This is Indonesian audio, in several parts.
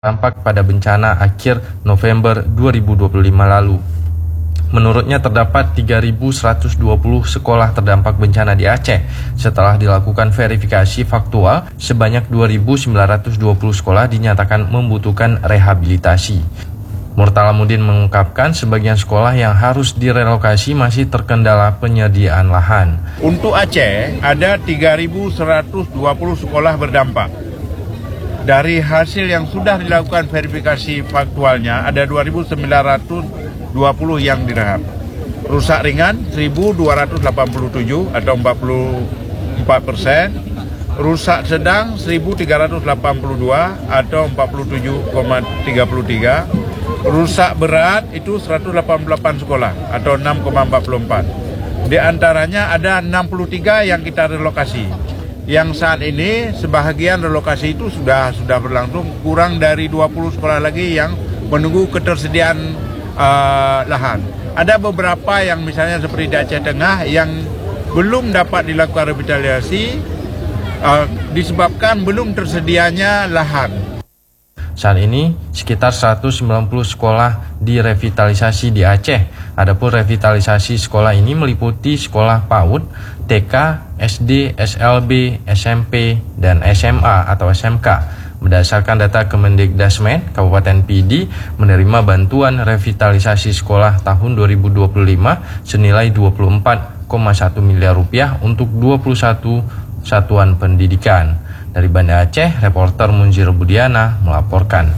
terdampak pada bencana akhir November 2025 lalu. Menurutnya terdapat 3.120 sekolah terdampak bencana di Aceh. Setelah dilakukan verifikasi faktual, sebanyak 2.920 sekolah dinyatakan membutuhkan rehabilitasi. Murtalamuddin mengungkapkan sebagian sekolah yang harus direlokasi masih terkendala penyediaan lahan. Untuk Aceh ada 3.120 sekolah berdampak. Dari hasil yang sudah dilakukan verifikasi faktualnya ada 2.920 yang direhab. Rusak ringan 1.287 atau 44%. Rusak sedang 1.382 atau 47,33%. Rusak berat itu 188 sekolah atau 6,44%. Di antaranya ada 63 yang kita relokasi. Yang saat ini sebahagian relokasi itu sudah berlangsung, kurang dari 20 sekolah lagi yang menunggu ketersediaan lahan. Ada beberapa yang misalnya seperti di Aceh Tengah yang belum dapat dilakukan revitalisasi disebabkan belum tersedianya lahan. Saat ini, sekitar 190 sekolah direvitalisasi di Aceh. Adapun revitalisasi sekolah ini meliputi sekolah PAUD, TK, SD, SLB, SMP, dan SMA atau SMK. Berdasarkan data Kemendikdasmen, Kabupaten Pidi menerima bantuan revitalisasi sekolah tahun 2025 senilai 24,1 miliar rupiah untuk 21 satuan pendidikan. Dari Banda Aceh, reporter Munzir Budiana melaporkan.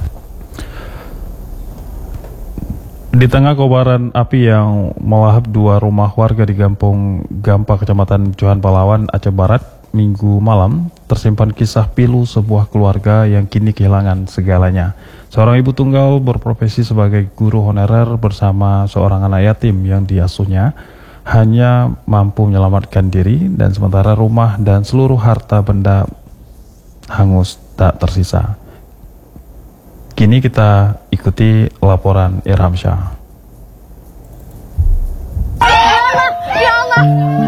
Di tengah kobaran api yang melahap dua rumah warga di Kampung Gampa, Kecamatan Johan Palawan, Aceh Barat, Minggu malam, tersimpan kisah pilu sebuah keluarga yang kini kehilangan segalanya. Seorang ibu tunggal berprofesi sebagai guru honorer bersama seorang anak yatim yang diasuhnya hanya mampu menyelamatkan diri, dan sementara rumah dan seluruh harta benda hangus tak tersisa. Kini kita ikuti laporan Irham Syah. Ya Allah.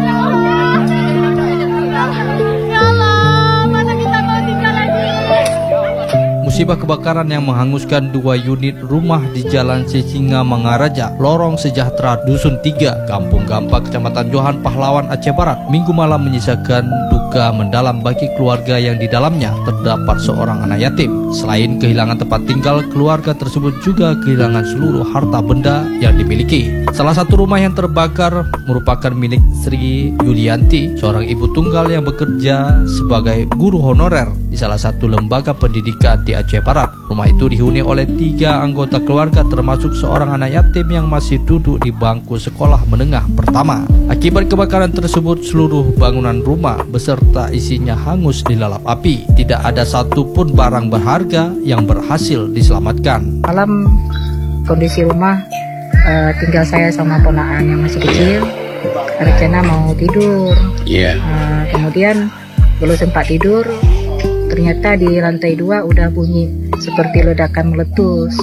Musibah kebakaran yang menghanguskan dua unit rumah di Jalan Sisinga Mangaraja, Lorong Sejahtera, Dusun 3, Kampung Gampa, Kecamatan Johan Pahlawan, Aceh Barat, Minggu malam menyisakan duka mendalam bagi keluarga yang di dalamnya terdapat seorang anak yatim. Selain kehilangan tempat tinggal, keluarga tersebut juga kehilangan seluruh harta benda yang dimiliki. Salah satu rumah yang terbakar merupakan milik Sri Yulianti, seorang ibu tunggal yang bekerja sebagai guru honorer di salah satu lembaga pendidikan di Aceh Barat. Rumah itu dihuni oleh 3 anggota keluarga termasuk seorang anak yatim yang masih duduk di bangku sekolah menengah pertama. Akibat kebakaran tersebut, seluruh bangunan rumah beserta isinya hangus dilalap api. Tidak ada satupun barang berharga yang berhasil diselamatkan. Malam kondisi rumah tinggal saya sama ponakan yang masih kecil. Rencana mau tidur. Kemudian belum sempat tidur, ternyata di lantai 2 udah bunyi seperti ledakan meletus.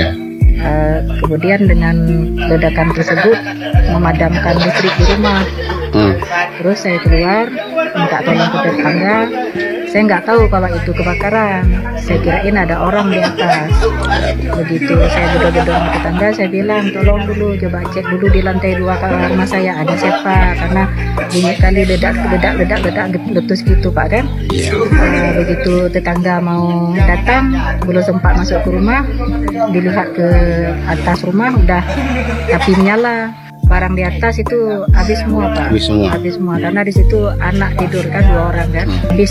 Kemudian dengan ledakan tersebut memadamkan listrik di rumah. Terus saya keluar minta tolong ke tetangga. Saya nggak tahu kalau itu kebakaran. Saya kirain ada orang di atas. Begitu saya gedor-gedor sama tetangga, saya bilang tolong dulu, coba cek dulu di lantai 2 kamar rumah saya ada siapa, karena bunyi kali ledak letus gitu Pak kan. Begitu tetangga mau datang, belum sempat masuk ke rumah, dilihat ke atas rumah udah api menyala. Barang di atas itu habis semua Pak. Habis semua karena di situ anak tidur kan 2 orang kan. Habis.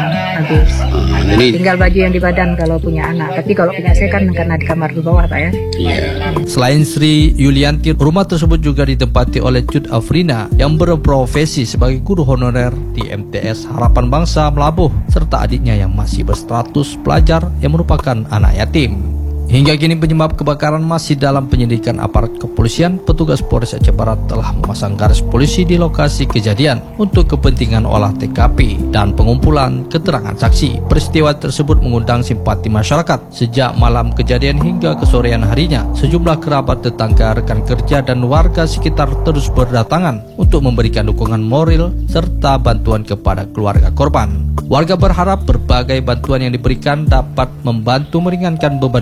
Tinggal baju yang di badan kalau punya anak. Tapi kalau punya saya kan karena di kamar di bawah Pak ya. Selain Sri Yulianti, rumah tersebut juga ditempati oleh Cut Afrina yang berprofesi sebagai guru honorer di MTS Harapan Bangsa Melabuh, serta adiknya yang masih berstatus pelajar yang merupakan anak yatim. Hingga kini penyebab kebakaran masih dalam penyelidikan aparat kepolisian. Petugas Polres Aceh Barat telah memasang garis polisi di lokasi kejadian untuk kepentingan olah TKP dan pengumpulan keterangan saksi. Peristiwa tersebut mengundang simpati masyarakat. Sejak malam kejadian hingga kesorean harinya, sejumlah kerabat, tetangga, rekan kerja dan warga sekitar terus berdatangan untuk memberikan dukungan moral serta bantuan kepada keluarga korban. Warga berharap berbagai bantuan yang diberikan dapat membantu meringankan beban